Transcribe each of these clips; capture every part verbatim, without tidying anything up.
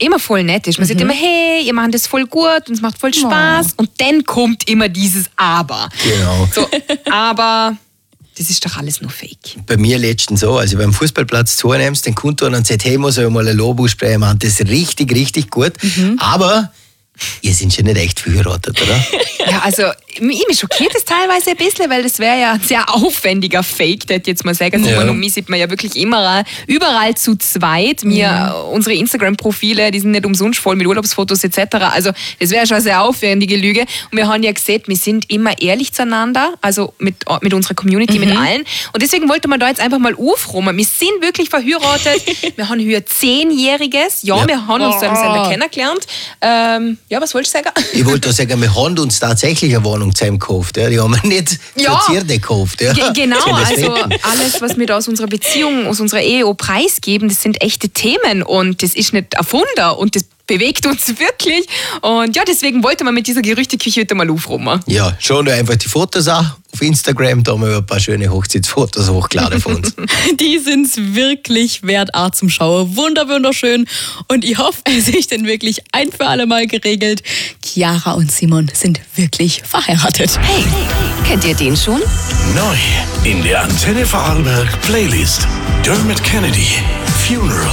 immer voll nett ist. Man mhm. sagt immer, hey, ihr macht das voll gut und es macht voll Spaß. Oh. Und dann kommt immer dieses Aber. Genau. So, aber das ist doch alles nur Fake. Bei mir letztens so, also beim Fußballplatz zunimmst, den Kunde und sagt, hey, muss ich mal ein Lob aussprechen, man, das ist richtig, richtig gut. Mhm. Aber ihr seid schon nicht echt verheiratet, oder? Ja, also mich schockiert das teilweise ein bisschen, weil das wäre ja ein sehr aufwendiger Fake, das jetzt mal sagen. Also ja. Und mich sieht man ja wirklich immer überall zu zweit. Wir, mhm. unsere Instagram-Profile, die sind nicht umsonst voll mit Urlaubsfotos et cetera. Also das wäre schon eine sehr aufwendige Lüge. Und wir haben ja gesehen, wir sind immer ehrlich zueinander, also mit, mit unserer Community, mhm. mit allen. Und deswegen wollte man da jetzt einfach mal aufräumen. Wir sind wirklich verheiratet. Wir haben hier Zehnjähriges. Ja, ja, wir haben uns dann oh. kennengelernt. Ähm, ja, was wolltest du sagen? Ich wollte sagen, wir haben uns tatsächlich eine Wohnung zusammen gekauft. Ja. Die haben wir nicht ja. zur Zierde gekauft. Ja. G- genau, also alles, was wir da aus unserer Beziehung, aus unserer Ehe auch preisgeben, das sind echte Themen und das ist nicht erfunden und das bewegt uns wirklich. Und ja, deswegen wollte man mit dieser Gerüchteküche heute mal aufräumen. Ja, schauen wir einfach die Fotos an auf Instagram. Da haben wir ein paar schöne Hochzeitsfotos hochgeladen von uns. Die sind es wirklich wert, auch zum Schauen. Wunder, wunderschön. Und ich hoffe, es ist denn wirklich ein für alle Mal geregelt. Chiara und Simon sind wirklich verheiratet. Hey, kennt ihr den schon? Neu in der Antenne Vorarlberg Playlist. Dermot Kennedy, Funeral.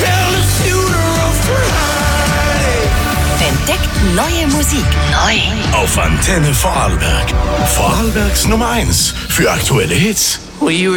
Entdeckt neue Musik. Neu. Auf Antenne Vorarlberg. Vorarlbergs Nummer eins für aktuelle Hits.